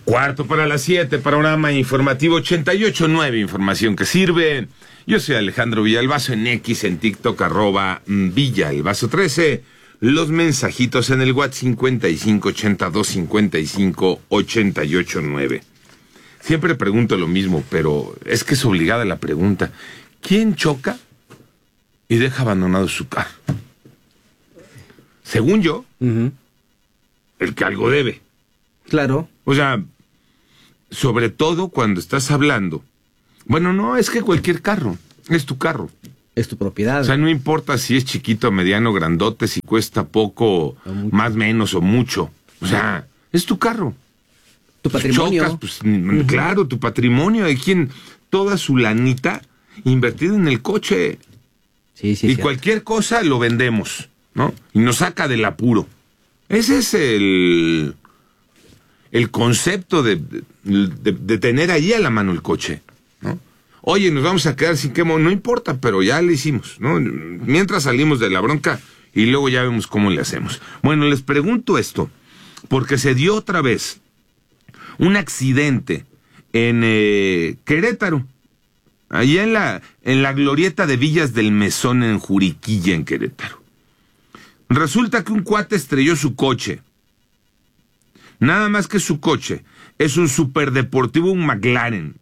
6:45, panorama informativo 88.9, información que sirve. Yo soy Alejandro Villalbazo, en X, en TikTok, @Villalbazo13. Los mensajitos en el WhatsApp 55825588.9. Siempre pregunto lo mismo, pero es que es obligada la pregunta. ¿Quién choca y deja abandonado su carro? Según yo, el que algo debe. Claro. O sea, sobre todo cuando estás hablando. Bueno, no, es que cualquier carro es tu carro. Es tu propiedad. O sea, no importa si es chiquito, mediano, grandote, si cuesta poco, más, menos o mucho. O sea, es tu carro. Tu patrimonio. Chocas, pues, claro, tu patrimonio. Hay quien toda su lanita invertida en el coche. Sí, y cualquier cosa lo vendemos, ¿no? Y nos saca del apuro. Ese es el concepto de tener allí a la mano el coche, ¿no? Oye, nos vamos a quedar sin quemo, no importa, pero ya le hicimos, ¿no? Mientras salimos de la bronca y luego ya vemos cómo le hacemos. Bueno, les pregunto esto, porque se dio otra vez un accidente en Querétaro, allá en la glorieta de Villas del Mesón, en Juriquilla, en Querétaro. Resulta que un cuate estrelló su coche. Nada más que su coche es un superdeportivo, un McLaren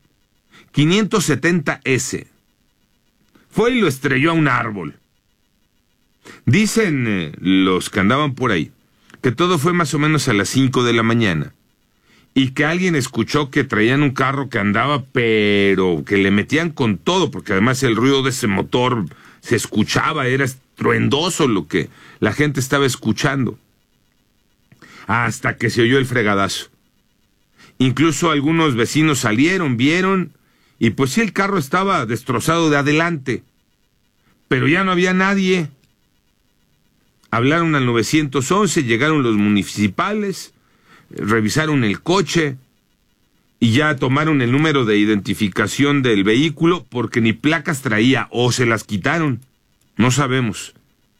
570S. Fue y lo estrelló a un árbol. Dicen los que andaban por ahí que todo fue más o menos a las 5 de la mañana y que alguien escuchó que traían un carro que andaba, pero que le metían con todo, porque además el ruido de ese motor se escuchaba, era estruendoso lo que la gente estaba escuchando. Hasta que se oyó el fregadazo. Incluso algunos vecinos salieron, vieron, y pues sí, el carro estaba destrozado de adelante, pero ya no había nadie. Hablaron al 911, llegaron los municipales, revisaron el coche y ya tomaron el número de identificación del vehículo, porque ni placas traía o se las quitaron, no sabemos.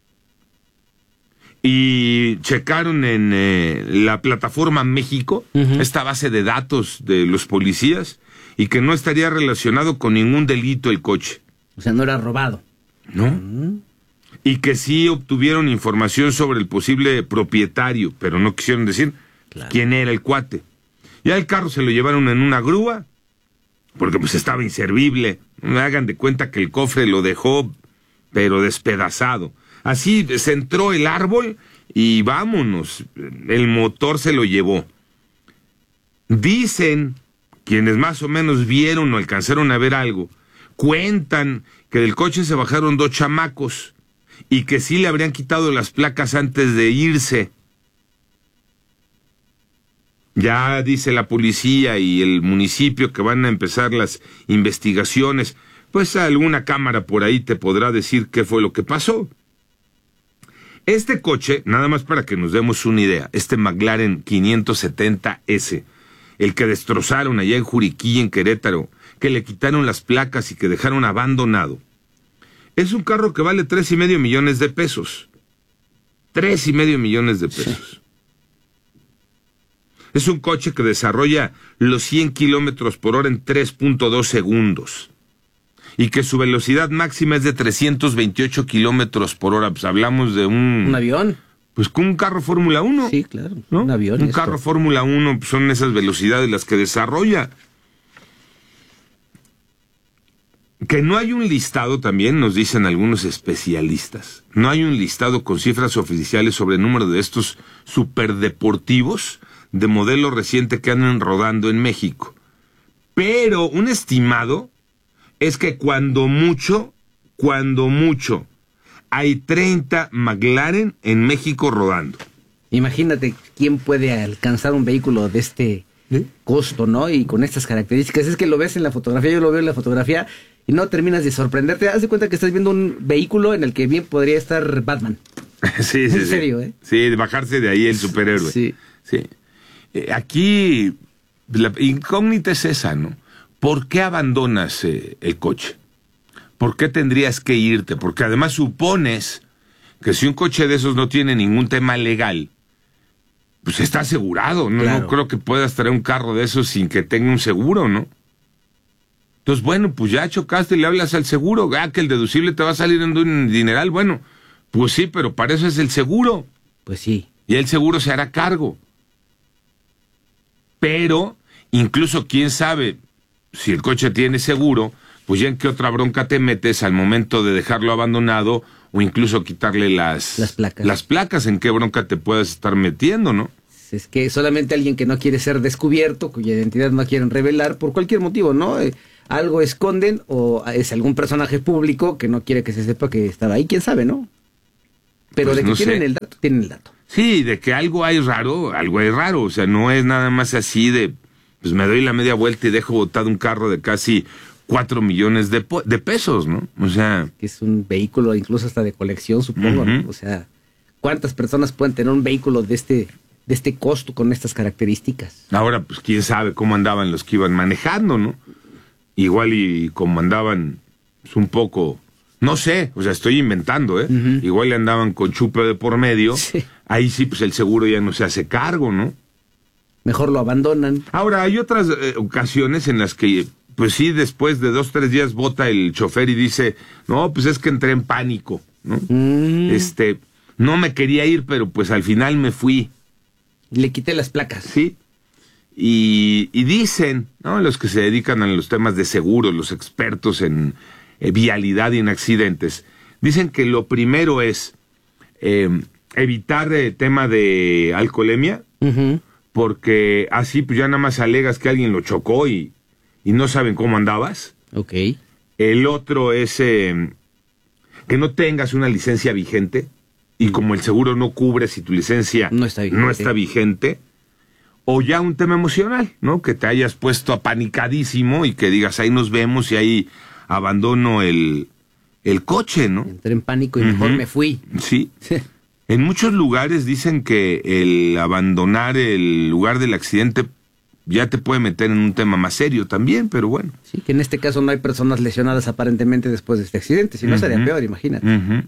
Y checaron en la plataforma México, esta base de datos de los policías, y que no estaría relacionado con ningún delito el coche. O sea, no era robado. ¿No? Y que sí obtuvieron información sobre el posible propietario, pero no quisieron decir quién era el cuate. Ya el carro se lo llevaron en una grúa, porque pues estaba inservible. No hagan de cuenta que el cofre lo dejó, pero despedazado. Así se entró el árbol y vámonos, el motor se lo llevó. Dicen, quienes más o menos vieron o alcanzaron a ver algo, cuentan que del coche se bajaron 2 chamacos y que sí le habrían quitado las placas antes de irse. Ya dice la policía y el municipio que van a empezar las investigaciones. Pues alguna cámara por ahí te podrá decir qué fue lo que pasó. Este coche, nada más para que nos demos una idea, este McLaren 570S, el que destrozaron allá en Juriquilla, en Querétaro, que le quitaron las placas y que dejaron abandonado, es un carro que vale 3.5 millones de pesos. 3.5 millones de pesos. Sí. Es un coche que desarrolla los 100 kilómetros por hora en 3.2 segundos. Y que su velocidad máxima es de 328 kilómetros por hora. Pues hablamos de un avión. Pues con un carro Fórmula 1. Sí, claro, ¿no? Un avión. Un carro Fórmula 1, pues son esas velocidades las que desarrolla. Que no hay un listado, también nos dicen algunos especialistas. No hay un listado con cifras oficiales sobre el número de estos superdeportivos de modelo reciente que andan rodando en México. Pero un estimado es que cuando mucho, hay 30 McLaren en México rodando. Imagínate quién puede alcanzar un vehículo de este costo, ¿no? Y con estas características. Es que lo ves en la fotografía, yo lo veo en la fotografía y no terminas de sorprenderte. Haz de cuenta que estás viendo un vehículo en el que bien podría estar Batman. Sí, en serio, ¿eh? Sí, bajarse de ahí el superhéroe. Sí. Aquí la incógnita es esa, ¿no? ¿Por qué abandonas el coche? ¿Por qué tendrías que irte? Porque además supones que si un coche de esos no tiene ningún tema legal, pues está asegurado, ¿no? Claro. No creo que puedas traer un carro de esos sin que tenga un seguro, ¿no? Entonces, bueno, pues ya chocaste y le hablas al seguro, que el deducible te va a salir en un dineral, bueno, pues sí, pero para eso es el seguro. Pues sí. Y el seguro se hará cargo. Pero, incluso quién sabe, si el coche tiene seguro, pues ya en qué otra bronca te metes al momento de dejarlo abandonado o incluso quitarle las placas. Las placas, en qué bronca te puedes estar metiendo, ¿no? Es que solamente alguien que no quiere ser descubierto, cuya identidad no quieren revelar, por cualquier motivo, ¿no? Algo esconden o es algún personaje público que no quiere que se sepa que estaba ahí, quién sabe, ¿no? Pero Pues de que no tienen sé. el dato, tienen el dato. Sí, de que algo hay raro, o sea, no es nada más así de, pues me doy la media vuelta y dejo botado un carro de casi 4 millones de pesos, ¿no? O sea... Que es un vehículo incluso hasta de colección, supongo, ¿no? O sea, ¿cuántas personas pueden tener un vehículo de este costo con estas características? Ahora, pues quién sabe cómo andaban los que iban manejando, ¿no? Igual y como andaban, pues un poco, no sé, o sea, estoy inventando, ¿eh? Igual le andaban con chupe de por medio, Sí. Ahí sí, pues el seguro ya no se hace cargo, ¿no? Mejor lo abandonan. Ahora, hay otras ocasiones en las que, pues sí, después de 2-3 días bota el chofer y dice, no, pues es que entré en pánico, ¿no? No me quería ir, pero pues al final me fui. Le quité las placas. Sí. Y dicen, ¿no? Los que se dedican a los temas de seguros, los expertos en vialidad y en accidentes, dicen que lo primero es evitar el tema de alcoholemia, porque así pues ya nada más alegas que alguien lo chocó y no saben cómo andabas. Ok. El otro es que no tengas una licencia vigente, y como el seguro no cubre si tu licencia No está vigente. O ya un tema emocional, ¿no? Que te hayas puesto apanicadísimo y que digas, ahí nos vemos y ahí abandono el coche, ¿no? Entré en pánico y mejor me fui. Sí. En muchos lugares dicen que el abandonar el lugar del accidente ya te puede meter en un tema más serio también, pero bueno. Sí, que en este caso no hay personas lesionadas aparentemente después de este accidente, si no sería peor, imagínate.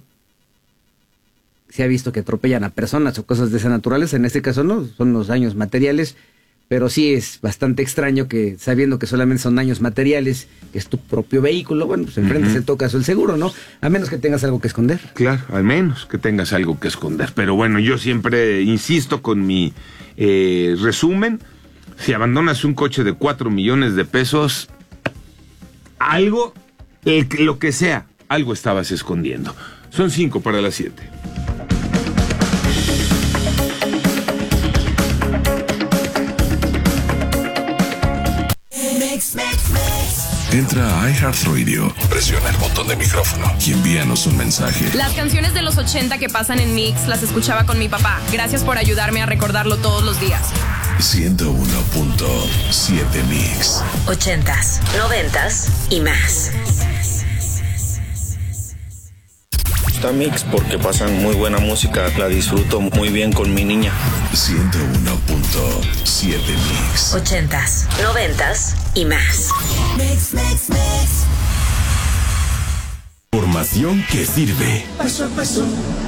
Se ha visto que atropellan a personas o cosas de esa naturaleza, en este caso no, son los daños materiales, pero sí es bastante extraño que sabiendo que solamente son daños materiales, que es tu propio vehículo, bueno, pues enfrentas en todo caso el seguro, ¿no? A menos que tengas algo que esconder. Claro, al menos que tengas algo que esconder. Pero bueno, yo siempre insisto con mi resumen, si abandonas un coche de 4 millones de pesos, algo, lo que sea, algo estabas escondiendo. Son 5 para las 7. Entra a iHeartRadio, presiona el botón de micrófono y envíanos un mensaje. Las canciones de los 80 que pasan en Mix las escuchaba con mi papá. Gracias por ayudarme a recordarlo todos los días. 101.7 Mix. 80s, 90s y más. Está Mix porque pasan muy buena música, la disfruto muy bien con mi niña. 101.7 Mix. 80s, 90s y más. Información que sirve. Paso a paso.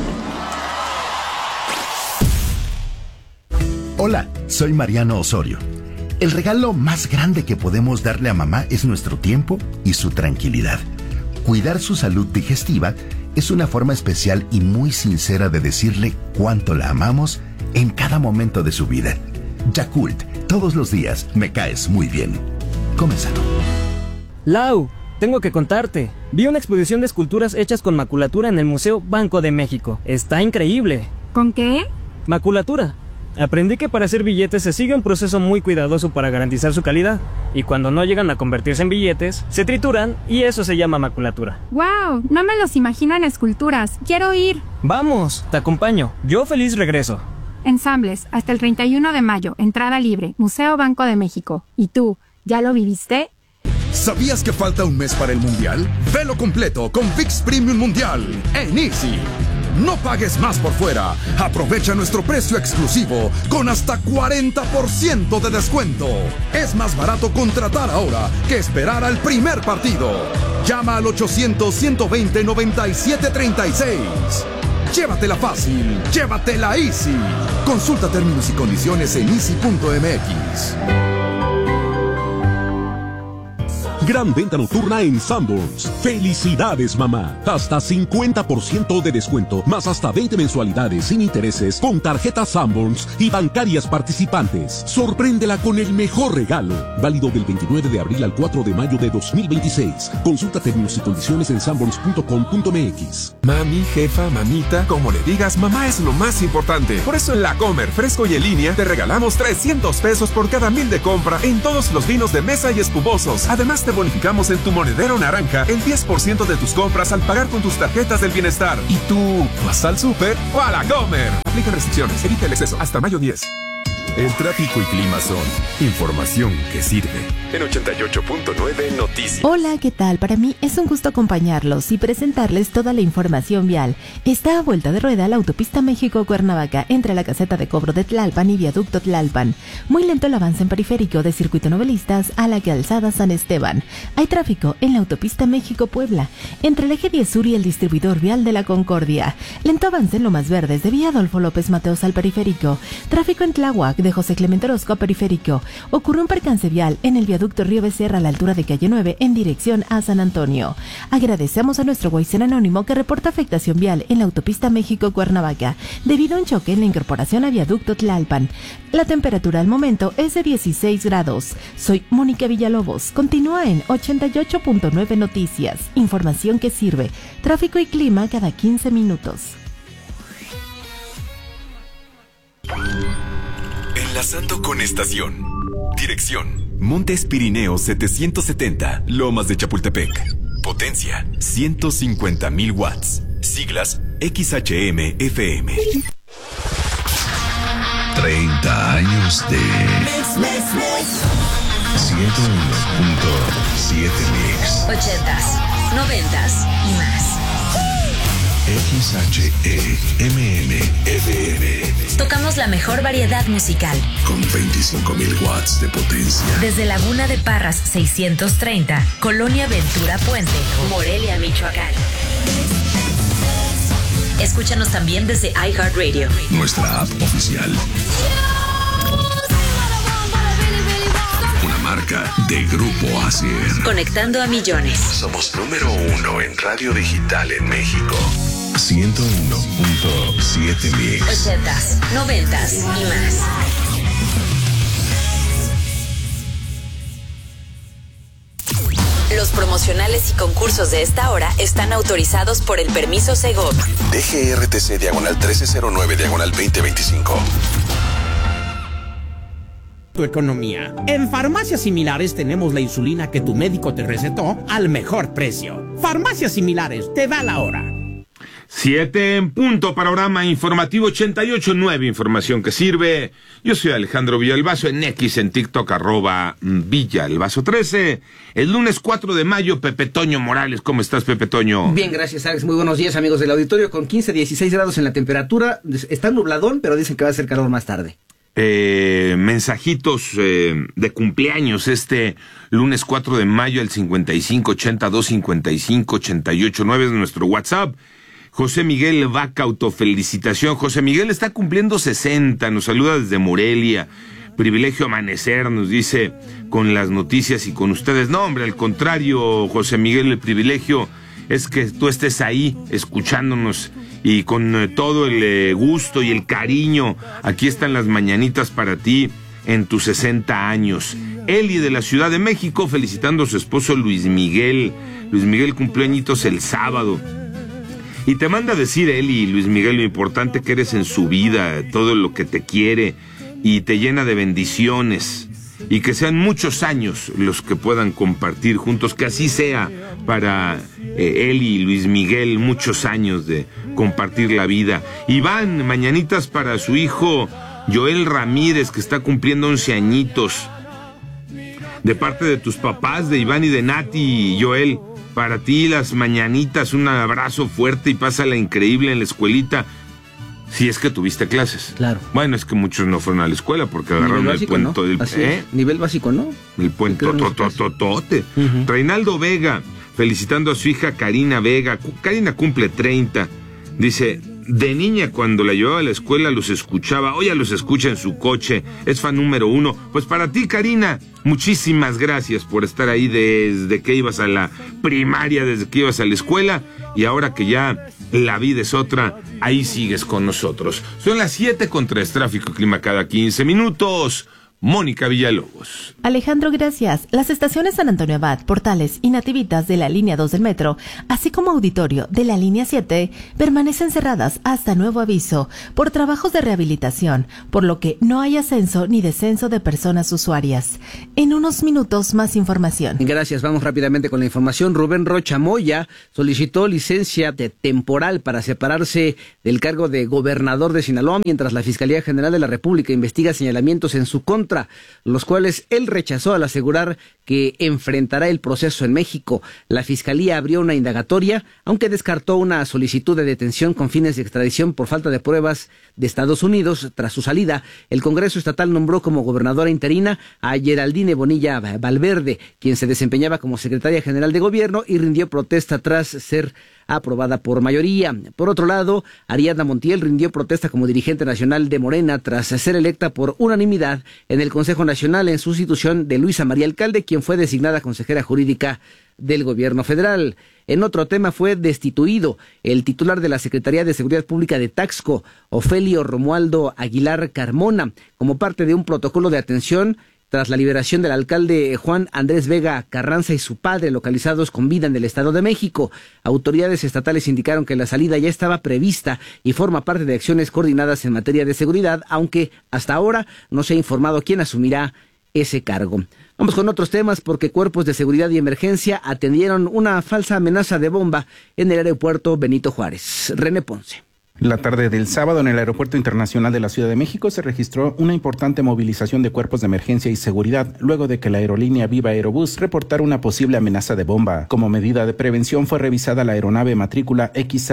Hola, soy Mariano Osorio. El regalo más grande que podemos darle a mamá es nuestro tiempo y su tranquilidad. Cuidar su salud digestiva es una forma especial y muy sincera de decirle cuánto la amamos en cada momento de su vida. Yakult, todos los días me caes muy bien. Come sano. Lau, tengo que contarte. Vi una exposición de esculturas hechas con maculatura en el Museo Banco de México. Está increíble. ¿Con qué? Maculatura. Aprendí que para hacer billetes se sigue un proceso muy cuidadoso para garantizar su calidad. Y cuando no llegan a convertirse en billetes, se trituran y eso se llama maculatura. ¡Wow! No me los imagino en esculturas. ¡Quiero ir! Vamos, te acompaño. Yo feliz regreso. Ensambles, hasta el 31 de mayo, entrada libre, Museo Banco de México. ¿Y tú, ya lo viviste? ¿Sabías que falta un mes para el Mundial? Velo completo con ViX Premium Mundial en Easy. No pagues más por fuera. Aprovecha nuestro precio exclusivo con hasta 40% de descuento. Es más barato contratar ahora que esperar al primer partido. Llama al 800-120-9736. Llévatela fácil, llévatela easy. Consulta términos y condiciones en easy.mx. Gran venta nocturna en Sanborns. ¡Felicidades, mamá! Hasta 50% de descuento, más hasta 20 mensualidades sin intereses con tarjetas Sanborns y bancarias participantes. Sorpréndela con el mejor regalo. Válido del 29 de abril al 4 de mayo de 2026. Consulta términos y condiciones en sanborns.com.mx. Mami, jefa, mamita, como le digas, mamá es lo más importante. Por eso en La Comer, fresco y en línea, te regalamos 300 pesos por cada 1,000 de compra en todos los vinos de mesa y espumosos. Además, te bonificamos en tu monedero naranja el 10% de tus compras al pagar con tus tarjetas del bienestar. ¿Y tú vas al súper o a La Comer? Aplica restricciones, evita el exceso. Hasta mayo 10. El tráfico y clima son información que sirve. En 88.9 Noticias. Hola, ¿qué tal? Para mí es un gusto acompañarlos y presentarles toda la información vial. Está a vuelta de rueda la autopista México-Cuernavaca entre la caseta de cobro de Tlalpan y viaducto Tlalpan. Muy lento el avance en periférico de Circuito Novelistas a la calzada San Esteban. Hay tráfico en la autopista México-Puebla entre el eje 10 sur y el distribuidor vial de la Concordia. Lento avance en Lomas Verdes de vía Adolfo López Mateos al periférico. Tráfico en Tláhuac de José Clemente Orozco periférico. Ocurre un percance vial en el viaducto Río Becerra a la altura de calle 9 en dirección a San Antonio. Agradecemos a nuestro Waze anónimo que reporta afectación vial en la autopista México-Cuernavaca debido a un choque en la incorporación a viaducto Tlalpan. La temperatura al momento es de 16 grados. Soy Mónica Villalobos. Continúa en 88.9 Noticias. Información que sirve. Tráfico y clima cada 15 minutos. Enlazando con estación. Dirección: Montes Pirineos 770, Lomas de Chapultepec. Potencia: 150,000 watts. Siglas: XHM-FM. 30 años de 101.7 Mix. 80s, 90s y más. XHE-MM-FM. Tocamos la mejor variedad musical. Con 25,000 watts de potencia. Desde Laguna de Parras 630, Colonia Ventura Puente, Morelia, Michoacán. Escúchanos también desde iHeartRadio. Nuestra app oficial. Una marca de Grupo Asier. Conectando a millones. Somos número 1 en radio digital en México. 101.7 Mix. 80s, 90s y más. Los promocionales y concursos de esta hora están autorizados por el permiso Segov. DGRTC /1309/2025. Tu economía. En Farmacias Similares tenemos la insulina que tu médico te recetó al mejor precio. Farmacias Similares, te da la hora. 7 en punto, panorama informativo 88.9, información que sirve. Yo soy Alejandro Villalbazo, en X, en TikTok, @Villalbazo13. El lunes 4 de mayo, Pepe Toño Morales. ¿Cómo estás, Pepe Toño? Bien, gracias, Alex. Muy buenos días, amigos del auditorio. Con 15, 16 grados en la temperatura. Está nubladón, pero dicen que va a hacer calor más tarde. Mensajitos de cumpleaños este lunes 4 de mayo al 5582558889 es nuestro WhatsApp. José Miguel Vaca, autofelicitación. José Miguel está cumpliendo 60, nos saluda desde Morelia. Privilegio amanecer, nos dice, con las noticias y con ustedes. No, hombre, al contrario, José Miguel, el privilegio es que tú estés ahí escuchándonos y con todo el gusto y el cariño. Aquí están las mañanitas para ti en tus 60 años. Eli de la Ciudad de México felicitando a su esposo Luis Miguel. Luis Miguel cumplió añitos el sábado. Y te manda a decir, Eli, Luis Miguel, lo importante que eres en su vida, todo lo que te quiere y te llena de bendiciones. Y que sean muchos años los que puedan compartir juntos, que así sea para Eli y Luis Miguel, muchos años de compartir la vida. Iván, mañanitas para su hijo Joel Ramírez, que está cumpliendo 11 añitos. De parte de tus papás, de Iván y de Nati, Joel, para ti las mañanitas, un abrazo fuerte y pásala increíble en la escuelita. Si es que tuviste clases. Claro. Bueno, es que muchos no fueron a la escuela porque agarraron el puente. ¿No? Nivel básico, ¿no? El puente totototote. Reinaldo Vega, felicitando a su hija Karina Vega. Karina cumple 30. Dice, de niña cuando la llevaba a la escuela los escuchaba, hoy ya los escucha en su coche, es fan número 1. Pues para ti, Karina, muchísimas gracias por estar ahí desde que ibas a la primaria, desde que ibas a la escuela, y ahora que ya la vida es otra, ahí sigues con nosotros. Son las 7:03, tráfico y clima cada 15 minutos. Mónica Villalobos. Alejandro, gracias. Las estaciones San Antonio Abad, Portales y Nativitas de la línea 2 del metro, así como Auditorio de la línea 7, permanecen cerradas hasta nuevo aviso por trabajos de rehabilitación, por lo que no hay ascenso ni descenso de personas usuarias. En unos minutos más información. Gracias, vamos rápidamente con la información. Rubén Rocha Moya solicitó licencia temporal para separarse del cargo de gobernador de Sinaloa, mientras la Fiscalía General de la República investiga señalamientos en su contra, los cuales él rechazó al asegurar que enfrentará el proceso en México. La Fiscalía abrió una indagatoria, aunque descartó una solicitud de detención con fines de extradición por falta de pruebas de Estados Unidos. Tras su salida, el Congreso Estatal nombró como gobernadora interina a Geraldine Bonilla Valverde, quien se desempeñaba como secretaria general de gobierno y rindió protesta tras ser aprobada por mayoría. Por otro lado, Ariadna Montiel rindió protesta como dirigente nacional de Morena tras ser electa por unanimidad en el Consejo Nacional en sustitución de Luisa María Alcalde, quien fue designada consejera jurídica del gobierno federal. En otro tema, fue destituido el titular de la Secretaría de Seguridad Pública de Taxco, Ofelio Romualdo Aguilar Carmona, como parte de un protocolo de atención tras la liberación del alcalde Juan Andrés Vega Carranza y su padre, localizados con vida en el Estado de México. Autoridades estatales indicaron que la salida ya estaba prevista y forma parte de acciones coordinadas en materia de seguridad, aunque hasta ahora no se ha informado quién asumirá ese cargo. Vamos con otros temas, porque cuerpos de seguridad y emergencia atendieron una falsa amenaza de bomba en el aeropuerto Benito Juárez. René Ponce. La tarde del sábado en el Aeropuerto Internacional de la Ciudad de México se registró una importante movilización de cuerpos de emergencia y seguridad luego de que la aerolínea Viva Aerobús reportara una posible amenaza de bomba. Como medida de prevención fue revisada la aeronave matrícula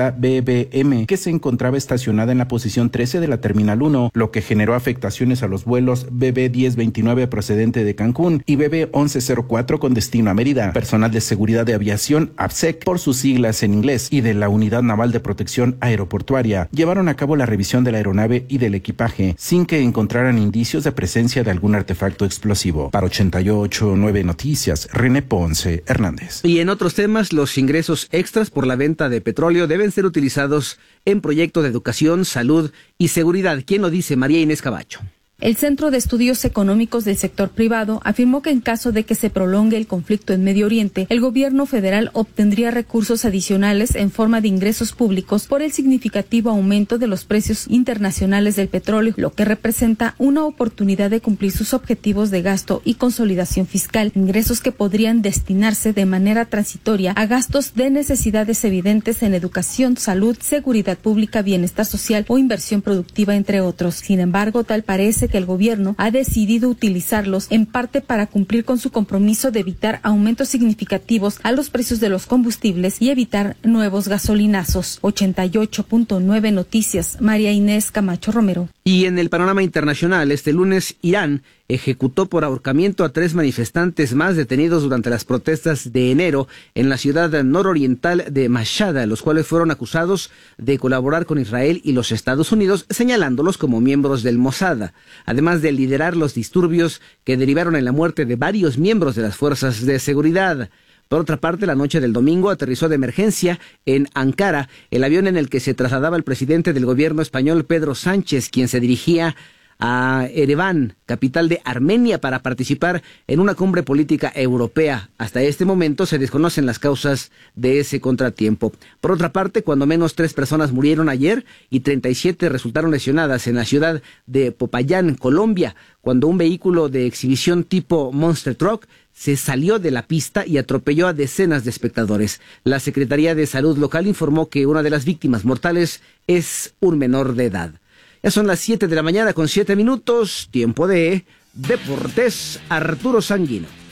XA-BBM que se encontraba estacionada en la posición 13 de la Terminal 1, lo que generó afectaciones a los vuelos BB1029 procedente de Cancún y BB1104 con destino a Mérida. Personal de seguridad de aviación, ABSEC por sus siglas en inglés, y de la Unidad Naval de Protección Aeroportuaria llevaron a cabo la revisión de la aeronave y del equipaje sin que encontraran indicios de presencia de algún artefacto explosivo. Para 88.9 Noticias, René Ponce Hernández. Y en otros temas, los ingresos extras por la venta de petróleo deben ser utilizados en proyectos de educación, salud y seguridad. ¿Quién lo dice? María Inés Cabacho. El Centro de Estudios Económicos del Sector Privado afirmó que en caso de que se prolongue el conflicto en Medio Oriente, el gobierno federal obtendría recursos adicionales en forma de ingresos públicos por el significativo aumento de los precios internacionales del petróleo, lo que representa una oportunidad de cumplir sus objetivos de gasto y consolidación fiscal, ingresos que podrían destinarse de manera transitoria a gastos de necesidades evidentes en educación, salud, seguridad pública, bienestar social o inversión productiva, entre otros. Sin embargo, tal parece que el gobierno ha decidido utilizarlos en parte para cumplir con su compromiso de evitar aumentos significativos a los precios de los combustibles y evitar nuevos gasolinazos. 88.9 Noticias, María Inés Camacho Romero. Y en el panorama internacional, este lunes Irán ejecutó por ahorcamiento a 3 manifestantes más detenidos durante las protestas de enero en la ciudad nororiental de Mashhad, los cuales fueron acusados de colaborar con Israel y los Estados Unidos, señalándolos como miembros del Mossad, además de liderar los disturbios que derivaron en la muerte de varios miembros de las fuerzas de seguridad. Por otra parte, la noche del domingo aterrizó de emergencia en Ankara el avión en el que se trasladaba el presidente del gobierno español, Pedro Sánchez, quien se dirigía a Ereván, capital de Armenia, para participar en una cumbre política europea. Hasta este momento se desconocen las causas de ese contratiempo. Por otra parte, cuando menos 3 personas murieron ayer y 37 resultaron lesionadas en la ciudad de Popayán, Colombia, cuando un vehículo de exhibición tipo Monster Truck se salió de la pista y atropelló a decenas de espectadores. La Secretaría de Salud local informó que una de las víctimas mortales es un menor de edad. Ya son las 7 de la mañana con 7 minutos, tiempo de Deportes, Arturo Sanguino.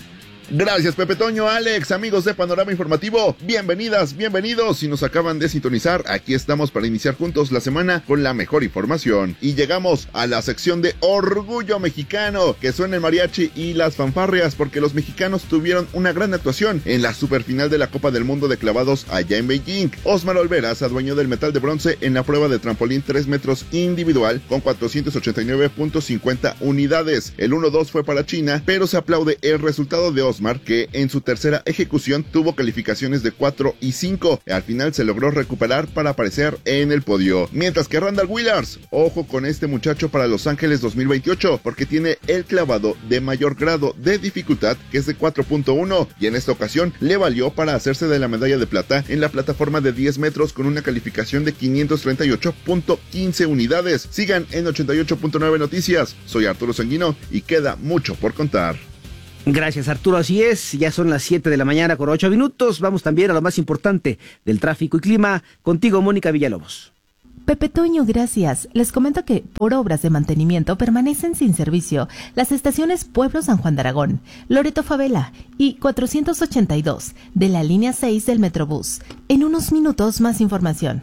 Gracias, Pepe Toño, Alex, amigos de Panorama Informativo, bienvenidas, bienvenidos. Si nos acaban de sintonizar, aquí estamos para iniciar juntos la semana con la mejor información. Y llegamos a la sección de Orgullo Mexicano, que suena el mariachi y las fanfarrias, porque los mexicanos tuvieron una gran actuación en la superfinal de la Copa del Mundo de clavados allá en Beijing. Osmar Olvera se adueñó del medal de bronce en la prueba de trampolín 3 metros individual con 489.50 unidades. El 1-2 fue para China, pero se aplaude el resultado de Osmar, que en su tercera ejecución tuvo calificaciones de 4 y 5. Al final se logró recuperar para aparecer en el podio. Mientras que Randall Willars, ojo con este muchacho para Los Ángeles 2028, porque tiene el clavado de mayor grado de dificultad, que es de 4.1, y en esta ocasión le valió para hacerse de la medalla de plata en la plataforma de 10 metros con una calificación de 538.15 unidades. Sigan en 88.9 Noticias. Soy Arturo Sanguino y queda mucho por contar. Gracias, Arturo, así es, ya son las 7 de la mañana con 8 minutos, vamos también a lo más importante del tráfico y clima, contigo, Mónica Villalobos. Pepe Toño, gracias. Les comento que por obras de mantenimiento permanecen sin servicio las estaciones Pueblo San Juan de Aragón, Loreto Favela y 482 de la línea 6 del Metrobús. En unos minutos más información.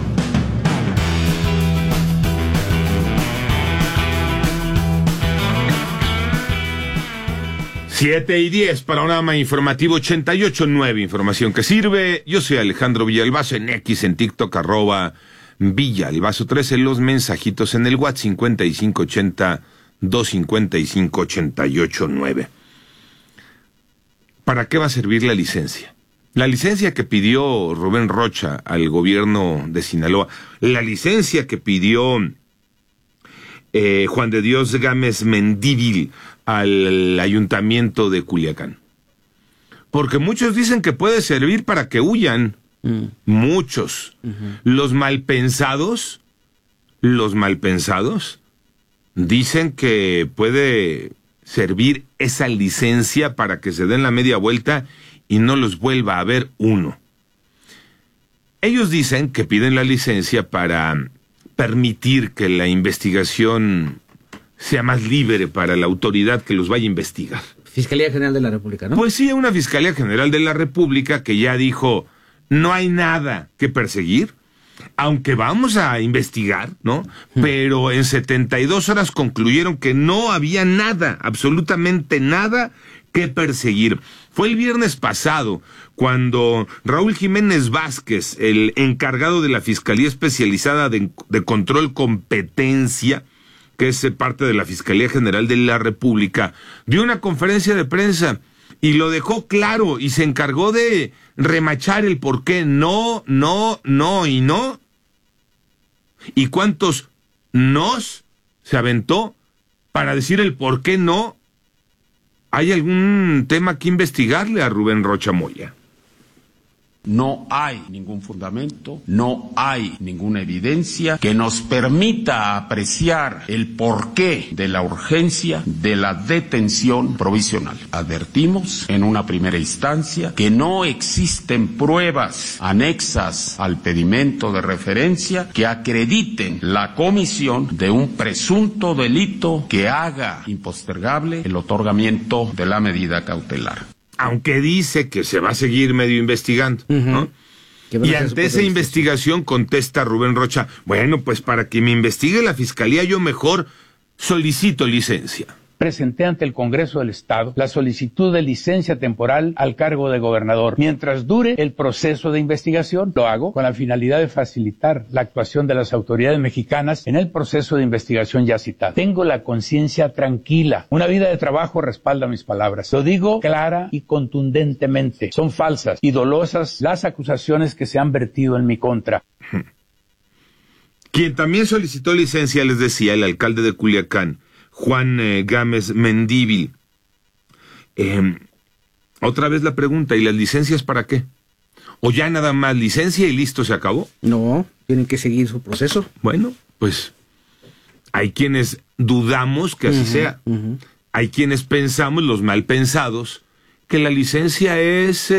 Siete y 10, Panorama Informativo 88.9, información que sirve. Yo soy Alejandro Villalbazo en X, en TikTok, @Villalbazo 13, los mensajitos en el WhatsApp 5580-255-889. ¿Para qué va a servir la licencia? La licencia que pidió Rubén Rocha al gobierno de Sinaloa, la licencia que pidió Juan de Dios Gámez Mendívil al ayuntamiento de Culiacán. Porque muchos dicen que puede servir para que huyan. Muchos. Los malpensados dicen que puede servir esa licencia para que se den la media vuelta y no los vuelva a ver uno. Ellos dicen que piden la licencia para permitir que la investigación sea más libre para la autoridad que los vaya a investigar. Fiscalía General de la República, ¿no? Pues sí, una Fiscalía General de la República que ya dijo, no hay nada que perseguir, aunque vamos a investigar, ¿no? Pero en 72 horas concluyeron que no había nada, absolutamente nada que perseguir. Fue el viernes pasado cuando Raúl Jiménez Vázquez, el encargado de la Fiscalía Especializada de Control Competencia, que es parte de la Fiscalía General de la República, dio una conferencia de prensa y lo dejó claro y se encargó de remachar el por qué no y no. ¿Y cuántos nos se aventó para decir el por qué no? ¿Hay algún tema que investigarle a Rubén Rocha Moya? No hay ningún fundamento, no hay ninguna evidencia que nos permita apreciar el porqué de la urgencia de la detención provisional. Advertimos en una primera instancia que no existen pruebas anexas al pedimento de referencia que acrediten la comisión de un presunto delito que haga impostergable el otorgamiento de la medida cautelar. Aunque dice que se va a seguir medio investigando, ¿no? Y ante esa investigación contesta Rubén Rocha, bueno, pues para que me investigue la Fiscalía yo mejor solicito licencia. Presenté ante el Congreso del Estado la solicitud de licencia temporal al cargo de gobernador. Mientras dure el proceso de investigación, lo hago con la finalidad de facilitar la actuación de las autoridades mexicanas en el proceso de investigación ya citado. Tengo la conciencia tranquila. Una vida de trabajo respalda mis palabras. Lo digo clara y contundentemente. Son falsas y dolosas las acusaciones que se han vertido en mi contra. Quien también solicitó licencia, les decía, el alcalde de Culiacán, Juan Gámez Mendívil. Otra vez la pregunta, ¿y las licencias para qué? ¿O ya nada más licencia y listo, se acabó? No, tienen que seguir su proceso. Bueno, pues hay quienes dudamos que así sea. Hay quienes pensamos, los mal pensados, que la licencia es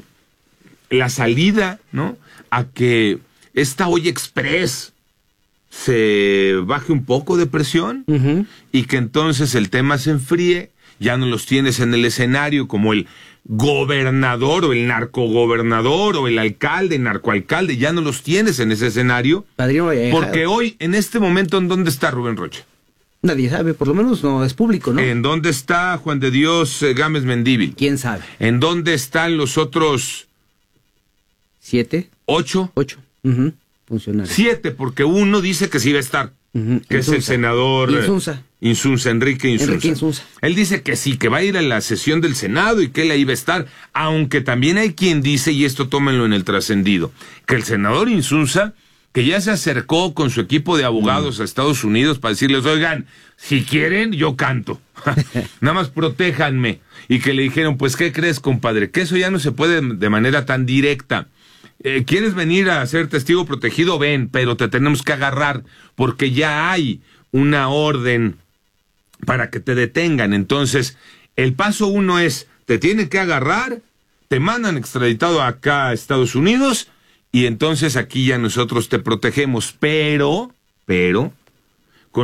la salida, ¿no? A que esta olla express se baje un poco de presión y que entonces el tema se enfríe, ya no los tienes en el escenario como el gobernador o el narcogobernador o el alcalde, narcoalcalde, ya no los tienes en ese escenario. Padrino, porque hoy, en este momento, ¿en dónde está Rubén Rocha? Nadie sabe, por lo menos no es público, ¿no? ¿En dónde está Juan de Dios Gámez Mendívil? ¿Quién sabe? ¿En dónde están los otros 7? 8. Funcionarios. 7, porque uno dice que sí va a estar, que es el senador Insunza, Enrique Insunza. Él dice que sí, que va a ir a la sesión del Senado y que él ahí va a estar, aunque también hay quien dice, y esto tómenlo en el trascendido, que el senador Insunza, que ya se acercó con su equipo de abogados a Estados Unidos para decirles, oigan, si quieren, yo canto, nada más protéjanme, y que le dijeron, pues, ¿qué crees, compadre? Que eso ya no se puede de manera tan directa. ¿Quieres venir a ser testigo protegido? Ven, pero te tenemos que agarrar porque ya hay una orden para que te detengan. Entonces, el paso 1 es, te tienen que agarrar, te mandan extraditado acá a Estados Unidos y entonces aquí ya nosotros te protegemos. Pero,